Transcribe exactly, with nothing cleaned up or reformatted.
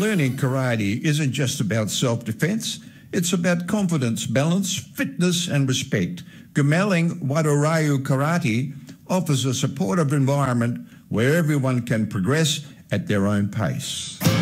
learning karate isn't just about self-defense, it's about confidence, balance, fitness and respect. Gumaling Wadorayu Karate offers a supportive environment where everyone can progress at their own pace.